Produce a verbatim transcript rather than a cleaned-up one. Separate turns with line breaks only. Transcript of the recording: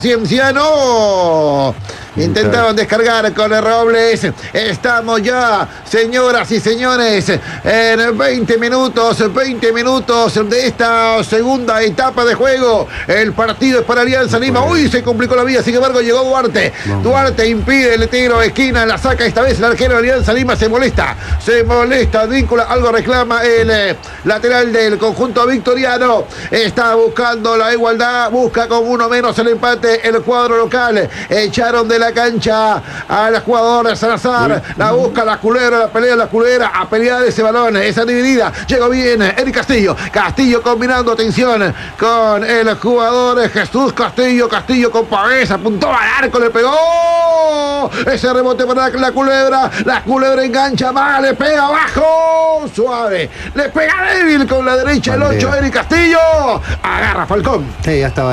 Cienciano. Intentaban descargar con el Robles. Estamos ya, señoras y señores, en veinte minutos, veinte minutos de esta segunda etapa de juego. El partido es para Alianza Lima. Uy, se complicó la vida, sin embargo llegó Duarte. Duarte impide el tiro, esquina, la saca esta vez el arquero de Alianza Lima. Se molesta, se molesta, víncula, algo reclama el eh, lateral del conjunto victoriano. Está buscando la igualdad, busca con uno menos el empate el cuadro local. Echaron de la cancha al jugador de Salazar, la busca la culebra, la pelea la culebra, a pelear ese balón, esa dividida, llegó bien Eric Castillo, Castillo combinando atención con el jugador Jesús Castillo, Castillo con Pavés, apuntó al arco, le pegó, ese rebote para la culebra, la culebra engancha mal, le pega abajo, suave, le pega débil con la derecha el ocho Eric Castillo, agarra Falcón.
Sí, ya estaba.